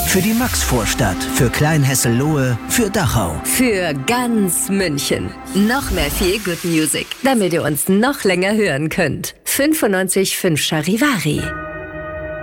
Für die Maxvorstadt, für Kleinhessellohe, für Dachau. Für ganz München. Noch mehr Feel Good Music, damit ihr uns noch länger hören könnt. 95.5 Charivari.